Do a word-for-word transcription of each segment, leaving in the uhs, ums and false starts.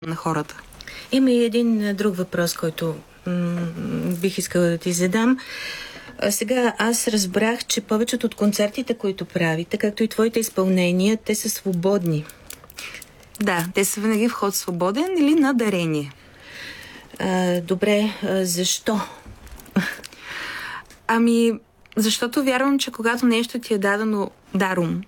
на хората. Има и един друг въпрос, който м- бих искала да ти задам. А сега аз разбрах, че повечето от концертите, които правите, както и твоите изпълнения, те са свободни. Да, те са винаги в ход свободен или на дарение. А, добре, а защо? Ами, защото вярвам, че когато нещо ти е дадено даром,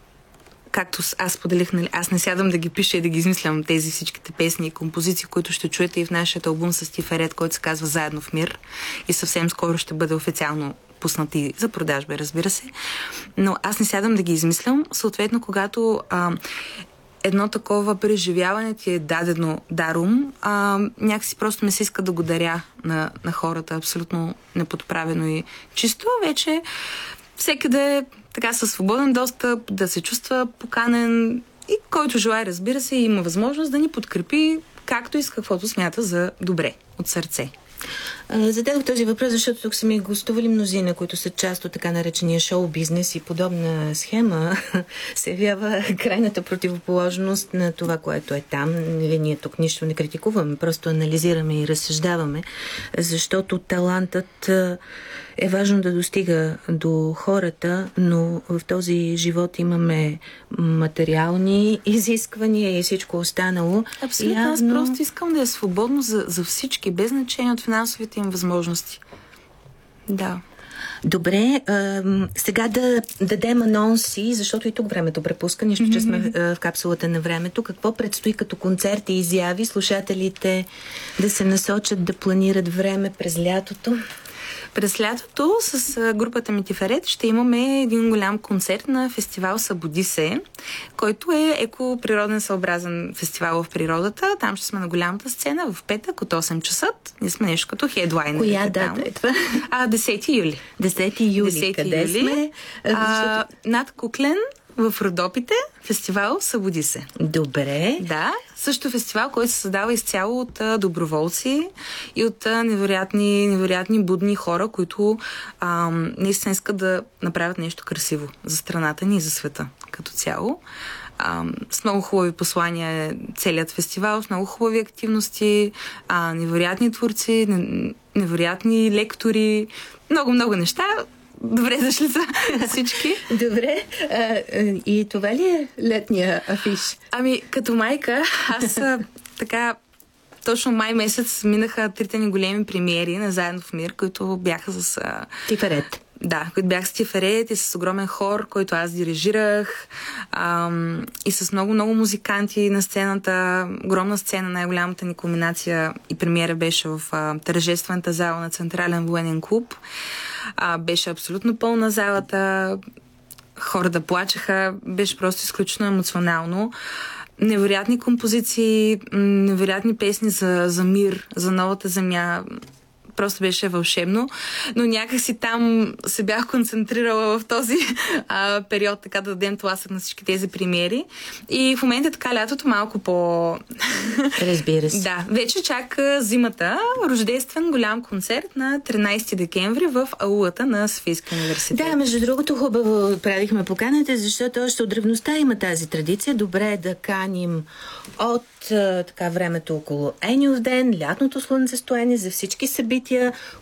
както аз поделих, нали, аз не сядам да ги пиша и да ги измислям тези всичките песни и композиции, които ще чуете и в нашия албум с Тиферет, който се казва Заедно в мир и съвсем скоро ще бъде официално пуснати за продажба, разбира се. Но аз не сядам да ги измислям. Съответно, когато а, едно такова преживяване ти е дадено даром, а, някакси просто ми се иска да го даря на, на хората, абсолютно неподправено и чисто. Вече всеки да е така със свободен достъп, да се чувства поканен и който желая, разбира се, има възможност да ни подкрепи както и с каквото смята за добре от сърце. Зададох този въпрос, защото тук са ми гостували мнозина, които са част от така наречения шоу-бизнес и подобна схема се явява крайната противоположност на това, което е там. Нали, ние тук нищо не критикуваме, просто анализираме и разсъждаваме, защото талантът е важно да достига до хората, но в този живот имаме материални изисквания и всичко останало. Абсолютно, аз просто искам да е свободно за, за всички, без значение от финансовите им възможности. Да. Добре, а, сега да дадем анонси, защото и тук времето препуска, нищо, че сме а, в капсулата на времето. Какво предстои като концерти и изяви? Слушателите да се насочат, да планират време през лятото? През лятото с групата ми Тиферет ще имаме един голям концерт на фестивал Събуди се, който е екоприроден съобразен фестивал в природата. Там ще сме на голямата сцена в петък от осем часа. Ние сме нещо като хедлайнер. Коя дата е това? А, десети юли. десети юли. десети Къде юли сме? А, над Куклен в Родопите, фестивал Събуди се. Добре. Да, също фестивал, който се създава изцяло от а, доброволци и от а, невероятни, невероятни будни хора, които а, наистина искат да направят нещо красиво за страната ни и за света като цяло. А, с много хубави послания е целият фестивал, с много хубави активности, а, невероятни творци, невероятни лектори, много-много неща. Добре дошли са всички. Добре. А, и това ли е летния афиш? Ами, като майка, аз така точно май месец минаха трите ни големи премиери на Заедно в мир, които бяха с... Тиферет. Да, които бях с Тиферет и с огромен хор, който аз дирижирах, ам, и с много-много музиканти на сцената. Огромна сцена, най-голямата ни кулминация и премиера беше в а, тържествената зала на Централен военен клуб. А, беше абсолютно пълна залата, хората плачеха, беше просто изключително емоционално. Невероятни композиции, невероятни песни за, за мир, за новата земя. Просто беше вълшебно, но някакси там се бях концентрирала в този а, период, така да дадем тласък на всички тези премиери. И в момента така лятото малко по... Разбира се. Да, вече чака зимата, рождествен голям концерт на тринайсети декември в аулата на Софийския университет. Да, между другото хубаво правихме поканата, защото още от древността има тази традиция. Добре е да каним от така времето около Енюв ден, лятното слънцестояние за всички събития,